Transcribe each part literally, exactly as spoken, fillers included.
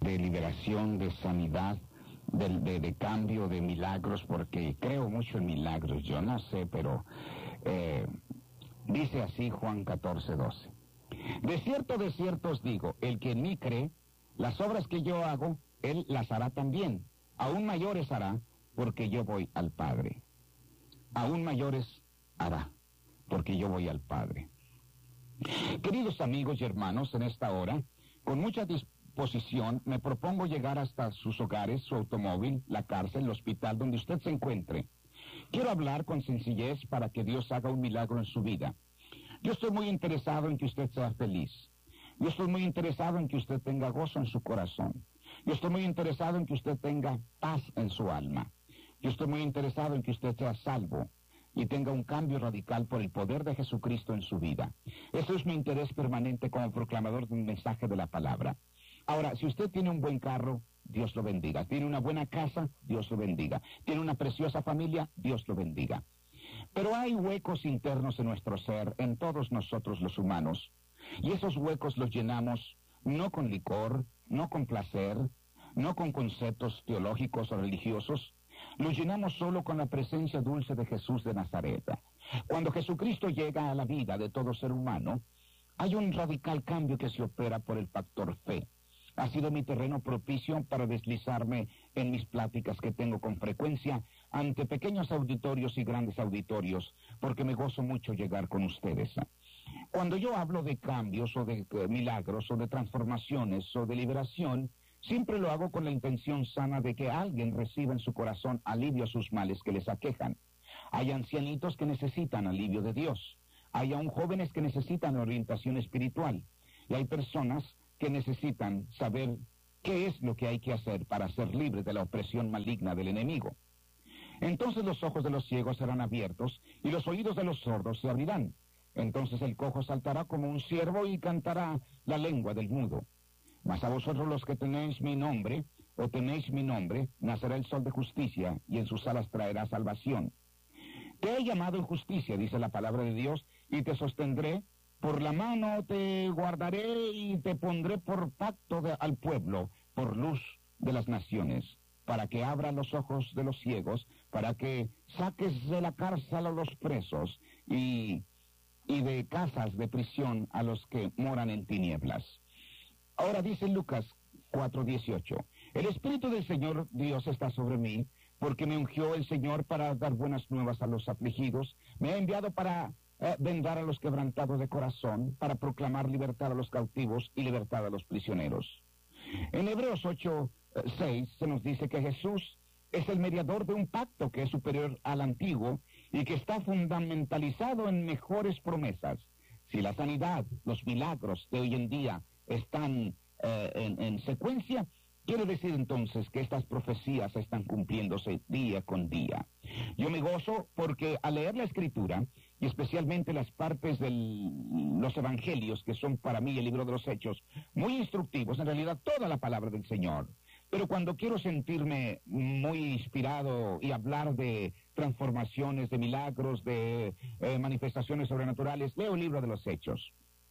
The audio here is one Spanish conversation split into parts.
de liberación, de sanidad, de, de, de cambio, de milagros, porque creo mucho en milagros, yo no sé, pero eh, dice así Juan catorce, doce. De cierto, de cierto os digo, el que en mí cree, las obras que yo hago, él las hará también, aún mayores hará, porque yo voy al Padre. Aún mayores hará, porque yo voy al Padre. Queridos amigos y hermanos, en esta hora, con mucha disposición, me propongo llegar hasta sus hogares, su automóvil, la cárcel, el hospital, donde usted se encuentre. Quiero hablar con sencillez para que Dios haga un milagro en su vida. Yo estoy muy interesado en que usted sea feliz. Yo estoy muy interesado en que usted tenga gozo en su corazón. Yo estoy muy interesado en que usted tenga paz en su alma. Yo estoy muy interesado en que usted sea salvo y tenga un cambio radical por el poder de Jesucristo en su vida. Eso es mi interés permanente como proclamador del mensaje de la palabra. Ahora, si usted tiene un buen carro, Dios lo bendiga. Tiene una buena casa, Dios lo bendiga. Tiene una preciosa familia, Dios lo bendiga. Pero hay huecos internos en nuestro ser, en todos nosotros los humanos, y esos huecos los llenamos no con licor, no con placer, no con conceptos teológicos o religiosos, los llenamos solo con la presencia dulce de Jesús de Nazaret. Cuando Jesucristo llega a la vida de todo ser humano, hay un radical cambio que se opera por el factor fe. Ha sido mi terreno propicio para deslizarme en mis pláticas que tengo con frecuencia ante pequeños auditorios y grandes auditorios, porque me gozo mucho llegar con ustedes. Cuando yo hablo de cambios o de eh, milagros o de transformaciones o de liberación, siempre lo hago con la intención sana de que alguien reciba en su corazón alivio a sus males que les aquejan. Hay ancianitos que necesitan alivio de Dios. Hay aún jóvenes que necesitan orientación espiritual. Y hay personas que necesitan saber qué es lo que hay que hacer para ser libres de la opresión maligna del enemigo. Entonces los ojos de los ciegos serán abiertos y los oídos de los sordos se abrirán. Entonces el cojo saltará como un ciervo y cantará la lengua del mudo. Mas a vosotros los que tenéis mi nombre, o tenéis mi nombre, nacerá el sol de justicia, y en sus alas traerá salvación. Te he llamado en justicia, dice la palabra de Dios, y te sostendré, por la mano te guardaré y te pondré por pacto de, al pueblo, por luz de las naciones, para que abra los ojos de los ciegos, para que saques de la cárcel a los presos, y, y de casas de prisión a los que moran en tinieblas. Ahora dice Lucas cuatro dieciocho, el Espíritu del Señor Dios está sobre mí, porque me ungió el Señor para dar buenas nuevas a los afligidos, me ha enviado para eh, vendar a los quebrantados de corazón, para proclamar libertad a los cautivos y libertad a los prisioneros. En Hebreos ocho seis se nos dice que Jesús es el mediador de un pacto que es superior al antiguo y que está fundamentalizado en mejores promesas. Si la sanidad, los milagros de hoy en día están eh, en, en secuencia, quiere decir entonces que estas profecías están cumpliéndose día con día. Yo me gozo porque al leer la Escritura, y especialmente las partes de los evangelios, que son para mí el libro de los Hechos, muy instructivos, en realidad toda la palabra del Señor, pero cuando quiero sentirme muy inspirado y hablar de transformaciones, de milagros, de eh, manifestaciones sobrenaturales, leo el libro de los Hechos.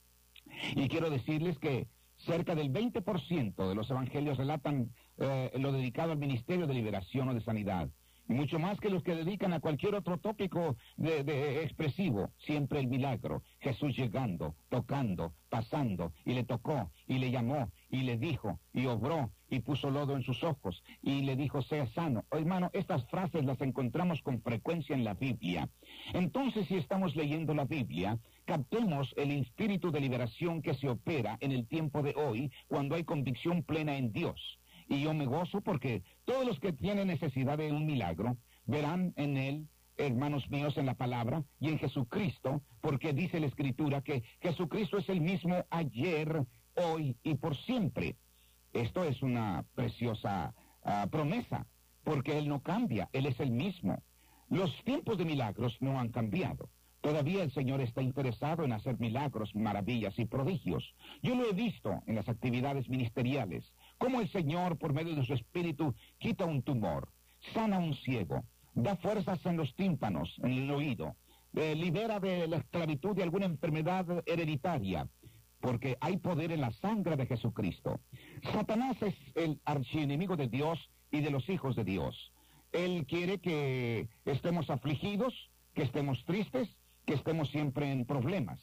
Y quiero decirles que cerca del veinte por ciento de los evangelios relatan eh, lo dedicado al ministerio de liberación o de sanidad. Y mucho más que los que dedican a cualquier otro tópico de, de expresivo. Siempre el milagro. Jesús llegando, tocando, pasando, y le tocó, y le llamó, y le dijo, y obró, y puso lodo en sus ojos, y le dijo, sea sano. Oh, hermano, estas frases las encontramos con frecuencia en la Biblia. Entonces, si estamos leyendo la Biblia, captemos el espíritu de liberación que se opera en el tiempo de hoy, cuando hay convicción plena en Dios. Y yo me gozo porque todos los que tienen necesidad de un milagro verán en él, hermanos míos, en la palabra y en Jesucristo, porque dice la Escritura que Jesucristo es el mismo ayer, hoy y por siempre. Esto es una preciosa uh, promesa, porque Él no cambia, Él es el mismo. Los tiempos de milagros no han cambiado. Todavía el Señor está interesado en hacer milagros, maravillas y prodigios. Yo lo he visto en las actividades ministeriales, cómo el Señor, por medio de su Espíritu, quita un tumor, sana a un ciego, da fuerzas en los tímpanos, en el oído, eh, libera de la esclavitud de alguna enfermedad hereditaria, porque hay poder en la sangre de Jesucristo. Satanás es el archienemigo de Dios y de los hijos de Dios. Él quiere que estemos afligidos, que estemos tristes, que estemos siempre en problemas.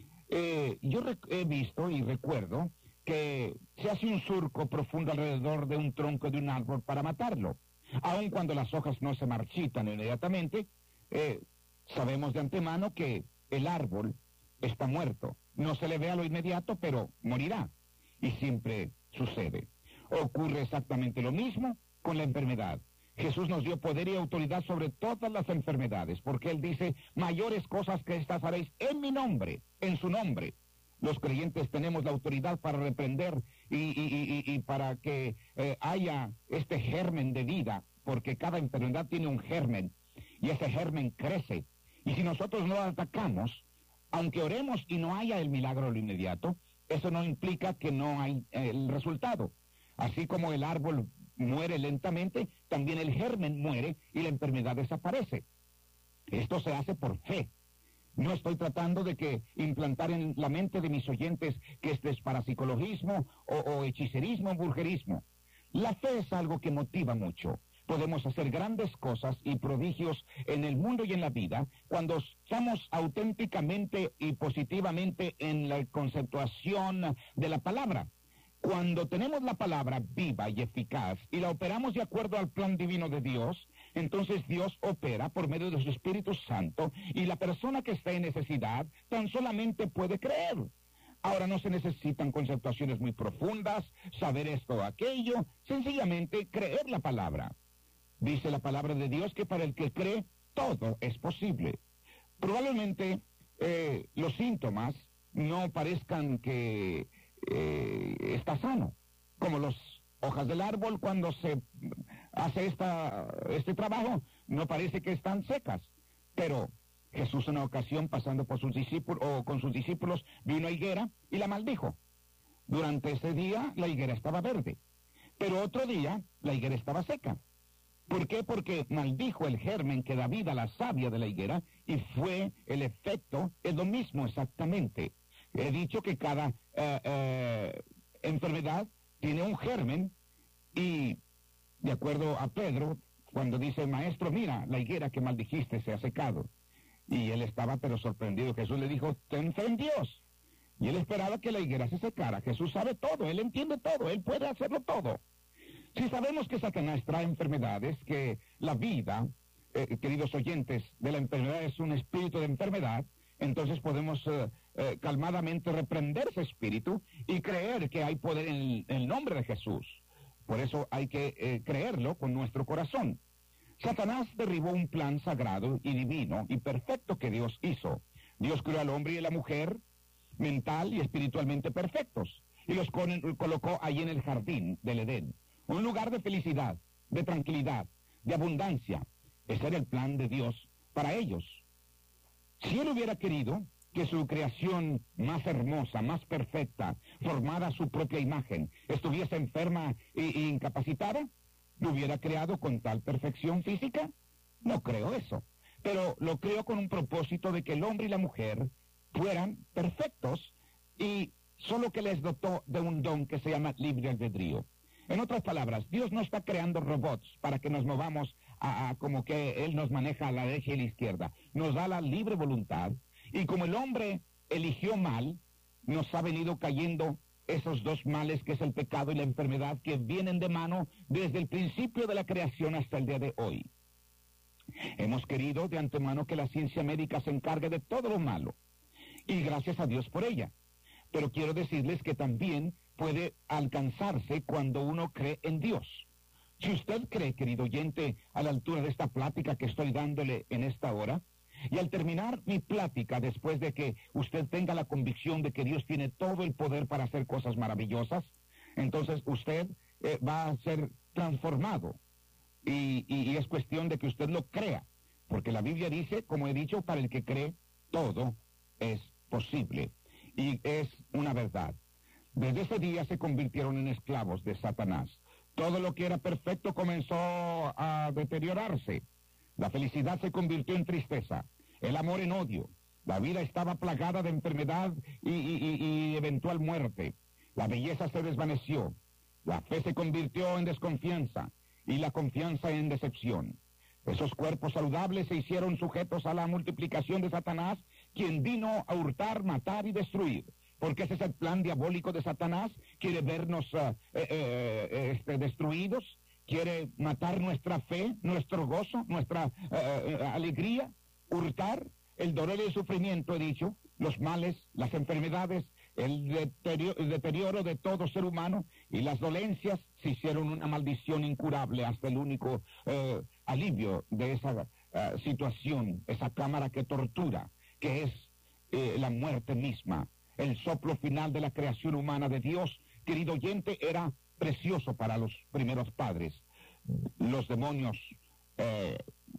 Eh, yo he visto y recuerdo que se hace un surco profundo alrededor de un tronco de un árbol para matarlo. Aun cuando las hojas no se marchitan inmediatamente, eh, sabemos de antemano que el árbol está muerto. No se le ve a lo inmediato, pero morirá. Y siempre sucede. Ocurre exactamente lo mismo con la enfermedad. Jesús nos dio poder y autoridad sobre todas las enfermedades, porque Él dice, mayores cosas que estas haréis en mi nombre, en su nombre. Los creyentes tenemos la autoridad para reprender y, y, y, y para que eh, haya este germen de vida, porque cada enfermedad tiene un germen, y ese germen crece. Y si nosotros no lo atacamos, aunque oremos y no haya el milagro al inmediato, eso no implica que no hay eh, el resultado. Así como el árbol muere lentamente, también el germen muere y la enfermedad desaparece. Esto se hace por fe. No estoy tratando de que implantar en la mente de mis oyentes que este es parapsicologismo o, o hechicerismo o brujerismo. La fe es algo que motiva mucho. Podemos hacer grandes cosas y prodigios en el mundo y en la vida cuando estamos auténticamente y positivamente en la conceptuación de la palabra. Cuando tenemos la palabra viva y eficaz y la operamos de acuerdo al plan divino de Dios, entonces Dios opera por medio de su Espíritu Santo y la persona que está en necesidad tan solamente puede creer. Ahora no se necesitan conceptuaciones muy profundas, saber esto o aquello, sencillamente creer la palabra. Dice la palabra de Dios que para el que cree todo es posible. Probablemente eh, los síntomas no parezcan que eh, está sano, como las hojas del árbol cuando se hace esta, este trabajo, no parece que están secas, pero Jesús en una ocasión pasando por sus discípulos o con sus discípulos vio una higuera y la maldijo. Durante ese día la higuera estaba verde, pero otro día la higuera estaba seca. ¿Por qué? Porque maldijo el germen que da vida a la savia de la higuera y fue el efecto, es lo mismo exactamente. He dicho que cada eh, eh, enfermedad tiene un germen y de acuerdo a Pedro, cuando dice, maestro, mira, la higuera que maldijiste se ha secado. Y él estaba pero sorprendido. Jesús le dijo, ten fe en Dios. Y él esperaba que la higuera se secara. Jesús sabe todo, él entiende todo, él puede hacerlo todo. Si sabemos que Satanás trae enfermedades, que la vida, eh, queridos oyentes, de la enfermedad es un espíritu de enfermedad, entonces podemos eh, eh, calmadamente reprender ese espíritu y creer que hay poder en el, en el nombre de Jesús. Por eso hay que eh, creerlo con nuestro corazón. Satanás derribó un plan sagrado y divino y perfecto que Dios hizo. Dios creó al hombre y a la mujer mental y espiritualmente perfectos y los con, colocó ahí en el jardín del Edén. Un lugar de felicidad, de tranquilidad, de abundancia. Ese era el plan de Dios para ellos. Si Él hubiera querido que su creación más hermosa, más perfecta, formada a su propia imagen, estuviese enferma e, e incapacitada, ¿lo hubiera creado con tal perfección física? No creo eso. Pero lo creó con un propósito de que el hombre y la mujer fueran perfectos y solo que les dotó de un don que se llama libre albedrío. En otras palabras, Dios no está creando robots para que nos movamos a, a como que Él nos maneja a la derecha y a la izquierda. Nos da la libre voluntad y como el hombre eligió mal, nos ha venido cayendo esos dos males que es el pecado y la enfermedad que vienen de mano desde el principio de la creación hasta el día de hoy. Hemos querido de antemano que la ciencia médica se encargue de todo lo malo y gracias a Dios por ella. Pero quiero decirles que también puede alcanzarse cuando uno cree en Dios. Si usted cree, querido oyente, a la altura de esta plática que estoy dándole en esta hora, y al terminar mi plática, después de que usted tenga la convicción de que Dios tiene todo el poder para hacer cosas maravillosas, entonces usted eh, va a ser transformado. Y, y, y es cuestión de que usted lo crea, porque la Biblia dice, como he dicho, para el que cree, todo es posible. Y es una verdad. Desde ese día se convirtieron en esclavos de Satanás. Todo lo que era perfecto comenzó a deteriorarse. La felicidad se convirtió en tristeza, el amor en odio, La vida estaba plagada de enfermedad y, y, y, y eventual muerte. La belleza se desvaneció. La fe se convirtió en desconfianza y la confianza en decepción. Esos cuerpos saludables se hicieron sujetos a la multiplicación de Satanás, quien vino a hurtar, matar y destruir. Porque ese es el plan diabólico de Satanás. Quiere vernos uh, eh, eh, este, destruidos. Quiere matar nuestra fe, nuestro gozo, nuestra uh, alegría. Hurtar el dolor y el sufrimiento, he dicho, los males, las enfermedades, el deterioro, el deterioro de todo ser humano, y las dolencias se hicieron una maldición incurable hasta el único uh, alivio de esa uh, situación, esa cámara que tortura, que es uh, la muerte misma. El soplo final de la creación humana de Dios, querido oyente, era precioso para los primeros padres. Los demonios eh,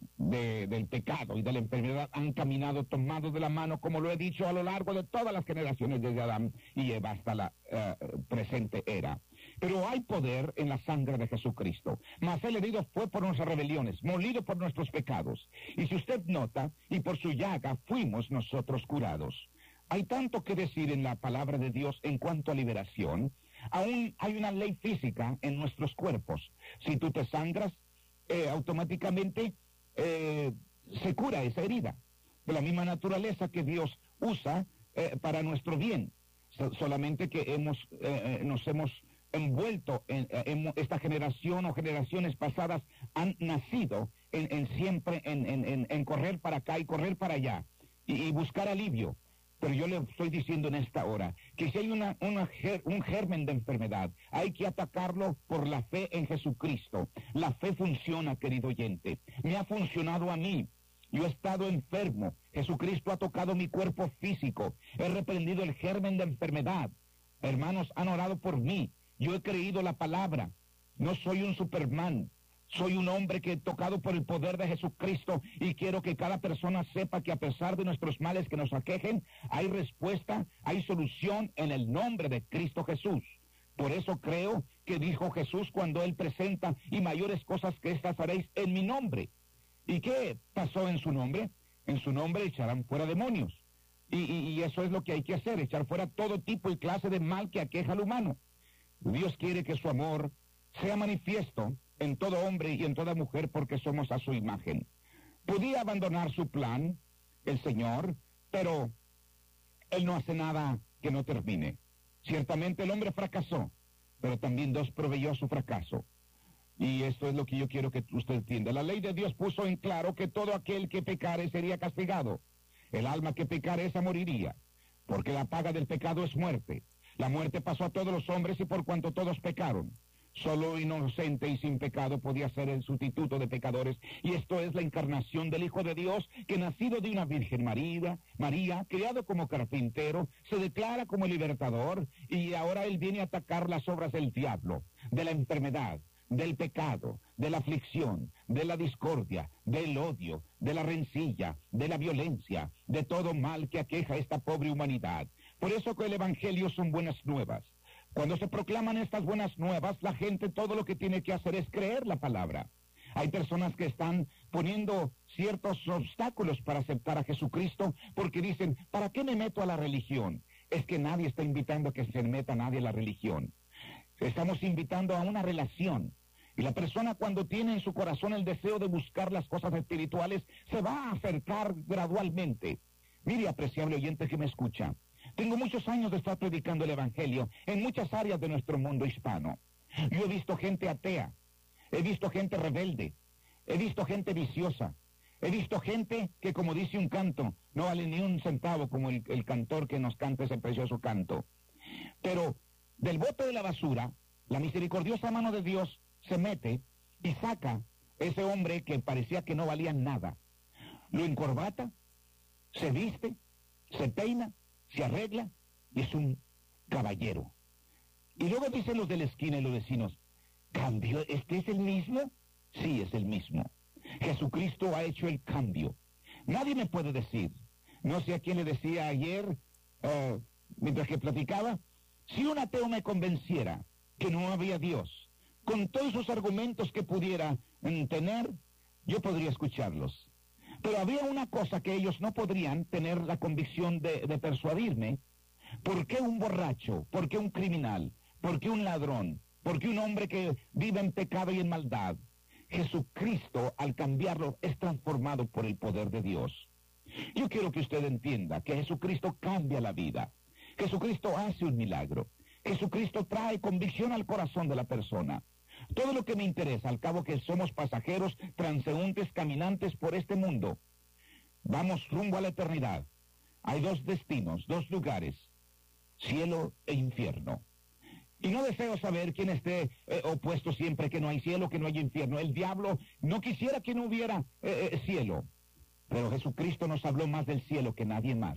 de, del pecado y de la enfermedad han caminado tomados de la mano, como lo he dicho, a lo largo de todas las generaciones desde Adán y Eva hasta la eh, presente era. Pero hay poder en la sangre de Jesucristo. Mas el herido fue por nuestras rebeliones, molido por nuestros pecados. Y si usted nota, y por su llaga fuimos nosotros curados. Hay tanto que decir en la palabra de Dios en cuanto a liberación. Aún hay una ley física en nuestros cuerpos. Si tú te sangras, eh, automáticamente eh, se cura esa herida. De la misma naturaleza que Dios usa eh, para nuestro bien. So, solamente que hemos, eh, nos hemos envuelto en, en esta generación o generaciones pasadas han nacido en, en siempre en, en, en, en correr para acá y correr para allá y, y buscar alivio. Pero yo le estoy diciendo en esta hora que si hay una, una, un germen de enfermedad, hay que atacarlo por la fe en Jesucristo. La fe funciona, querido oyente. Me ha funcionado a mí. Yo he estado enfermo. Jesucristo ha tocado mi cuerpo físico. He reprendido el germen de enfermedad. Hermanos, han orado por mí. Yo he creído la palabra. No soy un Superman. Soy un hombre que he tocado por el poder de Jesucristo y quiero que cada persona sepa que a pesar de nuestros males que nos aquejen, hay respuesta, hay solución en el nombre de Cristo Jesús. Por eso creo que dijo Jesús cuando Él presenta, y mayores cosas que estas haréis en mi nombre. ¿Y qué pasó en su nombre? En su nombre echarán fuera demonios. Y, y, y eso es lo que hay que hacer, echar fuera todo tipo y clase de mal que aqueja al humano. Dios quiere que su amor sea manifiesto en todo hombre y en toda mujer porque somos a su imagen. Podía abandonar su plan, el Señor, pero Él no hace nada que no termine. Ciertamente el hombre fracasó, pero también Dios proveyó su fracaso. Y esto es lo que yo quiero que usted entienda. La ley de Dios puso en claro que todo aquel que pecare sería castigado. El alma que pecare esa moriría, porque la paga del pecado es muerte. La muerte pasó a todos los hombres y por cuanto todos pecaron. Solo inocente y sin pecado podía ser el sustituto de pecadores. Y esto es la encarnación del Hijo de Dios, que nacido de una Virgen María, María, criado como carpintero, se declara como libertador, y ahora Él viene a atacar las obras del diablo, de la enfermedad, del pecado, de la aflicción, de la discordia, del odio, de la rencilla, de la violencia, de todo mal que aqueja a esta pobre humanidad. Por eso que el Evangelio son buenas nuevas. Cuando se proclaman estas buenas nuevas, la gente todo lo que tiene que hacer es creer la palabra. Hay personas que están poniendo ciertos obstáculos para aceptar a Jesucristo porque dicen, ¿para qué me meto a la religión? Es que nadie está invitando a que se meta nadie a la religión. Estamos invitando a una relación. Y la persona cuando tiene en su corazón el deseo de buscar las cosas espirituales, se va a acercar gradualmente. Mire, apreciable oyente que me escucha. Tengo muchos años de estar predicando el Evangelio en muchas áreas de nuestro mundo hispano. Yo he visto gente atea, he visto gente rebelde, he visto gente viciosa, he visto gente que, como dice un canto, no vale ni un centavo como el, el cantor que nos canta ese precioso canto. Pero del bote de la basura, la misericordiosa mano de Dios se mete y saca ese hombre que parecía que no valía nada. Lo encorbata, se viste, se peina, se arregla y es un caballero. Y luego dicen los de la esquina y los vecinos, ¿cambio? ¿Este es el mismo? Sí, es el mismo. Jesucristo ha hecho el cambio. Nadie me puede decir, no sé a quién le decía ayer, uh, mientras que platicaba, si un ateo me convenciera que no había Dios, con todos esos argumentos que pudiera mm, tener, yo podría escucharlos. Pero había una cosa que ellos no podrían tener la convicción de, de persuadirme. ¿Por qué un borracho? ¿Por qué un criminal? ¿Por qué un ladrón? ¿Por qué un hombre que vive en pecado y en maldad? Jesucristo, al cambiarlo, es transformado por el poder de Dios. Yo quiero que usted entienda que Jesucristo cambia la vida. Jesucristo hace un milagro. Jesucristo trae convicción al corazón de la persona. Todo lo que me interesa, al cabo que somos pasajeros, transeúntes, caminantes por este mundo, vamos rumbo a la eternidad. Hay dos destinos, dos lugares, cielo e infierno. Y no deseo saber quién esté eh, opuesto siempre, que no hay cielo, que no hay infierno. El diablo no quisiera que no hubiera eh, eh, cielo. Pero Jesucristo nos habló más del cielo que nadie más.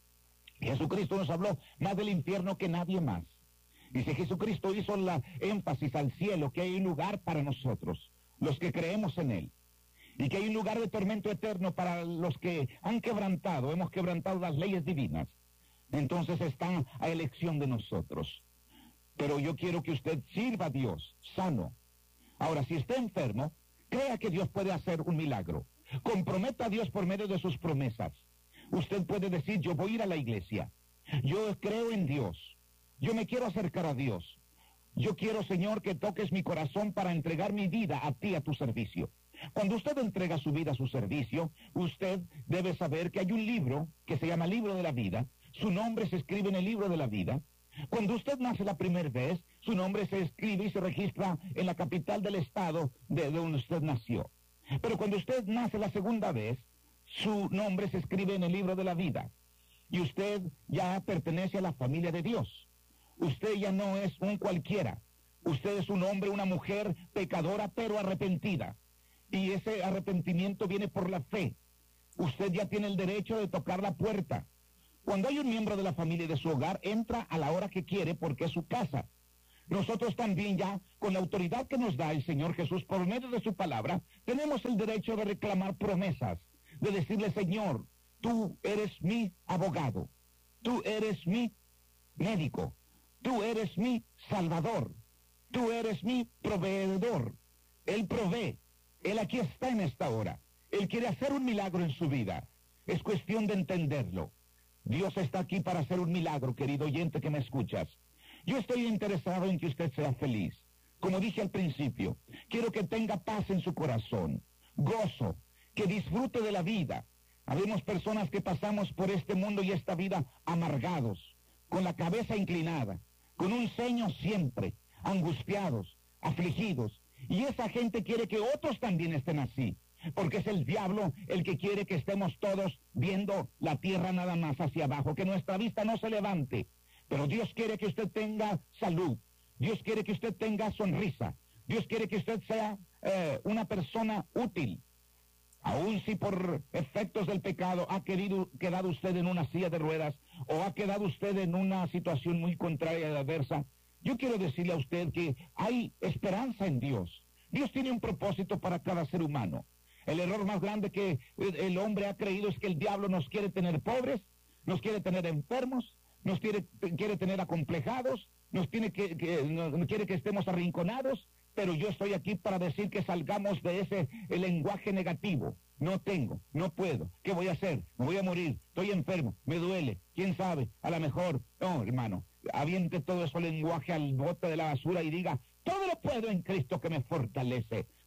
Jesucristo nos habló más del infierno que nadie más. Dice, Jesucristo hizo la énfasis al cielo, que hay un lugar para nosotros, los que creemos en Él. Y que hay un lugar de tormento eterno para los que han quebrantado, hemos quebrantado las leyes divinas. Entonces está a elección de nosotros. Pero yo quiero que usted sirva a Dios sano. Ahora, si está enfermo, crea que Dios puede hacer un milagro. Comprometa a Dios por medio de sus promesas. Usted puede decir, yo voy a ir a la iglesia. Yo creo en Dios. Yo me quiero acercar a Dios. Yo quiero, Señor, que toques mi corazón para entregar mi vida a ti, a tu servicio. Cuando usted entrega su vida a su servicio, usted debe saber que hay un libro que se llama Libro de la Vida. Su nombre se escribe en el libro de la vida. Cuando usted nace la primera vez, su nombre se escribe y se registra en la capital del estado de donde usted nació. Pero cuando usted nace la segunda vez, su nombre se escribe en el libro de la vida. Y usted ya pertenece a la familia de Dios. Usted ya no es un cualquiera. Usted es un hombre, una mujer pecadora, pero arrepentida. Y ese arrepentimiento viene por la fe. Usted ya tiene el derecho de tocar la puerta. Cuando hay un miembro de la familia de su hogar, entra a la hora que quiere porque es su casa. Nosotros también ya, con la autoridad que nos da el Señor Jesús por medio de su palabra, tenemos el derecho de reclamar promesas, de decirle, Señor, tú eres mi abogado, tú eres mi médico, tú eres mi salvador, tú eres mi proveedor. Él provee, Él aquí está en esta hora. Él quiere hacer un milagro en su vida. Es cuestión de entenderlo. Dios está aquí para hacer un milagro, querido oyente que me escuchas. Yo estoy interesado en que usted sea feliz. Como dije al principio, quiero que tenga paz en su corazón, gozo, que disfrute de la vida. Habemos personas que pasamos por este mundo y esta vida amargados, con la cabeza inclinada, con un ceño siempre, angustiados, afligidos. Y esa gente quiere que otros también estén así, porque es el diablo el que quiere que estemos todos viendo la tierra nada más hacia abajo, que nuestra vista no se levante. Pero Dios quiere que usted tenga salud, Dios quiere que usted tenga sonrisa, Dios quiere que usted sea eh, una persona útil. Aun si por efectos del pecado ha querido, quedado usted en una silla de ruedas o ha quedado usted en una situación muy contraria y adversa, yo quiero decirle a usted que hay esperanza en Dios. Dios tiene un propósito para cada ser humano. El error más grande que el hombre ha creído es que el diablo nos quiere tener pobres, nos quiere tener enfermos, nos quiere, quiere tener acomplejados, nos tiene que, que, no, quiere que estemos arrinconados, pero yo estoy aquí para decir que salgamos de ese el lenguaje negativo. No tengo, no puedo, ¿qué voy a hacer? Me voy a morir, estoy enfermo, me duele, quién sabe, a lo mejor, no, hermano, aviente todo ese lenguaje al bote de la basura y diga, todo lo puedo en Cristo que me fortalece.